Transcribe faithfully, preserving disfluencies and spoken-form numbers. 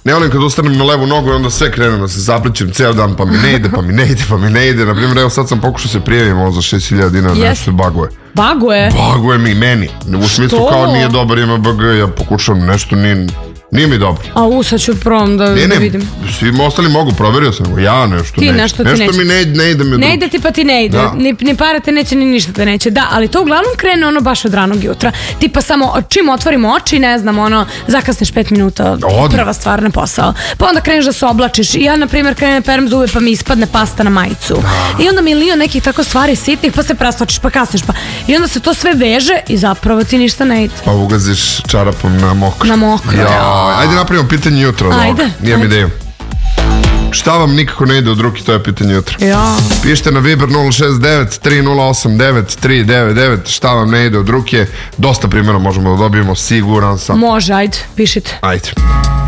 ne volim kad ustanem na levu nogu i onda sve krenem da se zapličem ceo dan, pa mi ne ide, pa mi ne ide, pa mi ne ide. Naprimjer, evo sad sam pokušao se prijavim ovo za šest hiljada dinara, yes. nešto se baguje. Baguje? Baguje mi, meni. U smislu Što? kao nije dobar, ima B G, ja pokušam nešto, nije... Nije mi dobro. A u, sad ću probam da, ne, ne, da vidim. Svi ostali mogu, proverio sam. Ja nešto ti neće. Nešto, ti nešto neće. mi ne, ne ide mi. Ne ide ti pa ti ne ide. Da. Ni, ni para te neće, ni ništa te neće. Da, ali to uglavnom krene ono baš od ranog jutra. Tipa samo čim otvorimo oči, ne znam, ono, zakasniš pet minuta, Odmah. prva stvar na posao. Pa onda kreneš da se oblačiš. I ja, na primjer, krenem perem zube pa mi ispadne pasta na majicu. Da. I onda milion nekih tako stvari sitnih, pa se prastočiš, pa kasniš, pa. I onda se to sve veže i zapravo ti ništa ne ide. Pa ugaziš čarapom na mokro. Na mokro, ja. ja. Ajde napravimo pitanje jutra od ovoga. Nijem ideju. Šta vam nikako ne ide od ruki, to je pitanje jutra. Ja. Pišite na Viber nula šest devet tri nula osam devet tri devet devet šta vam ne ide od ruke. Dosta primjera možemo da dobijemo, siguran sam. Može, ajde, pišite. Ajde.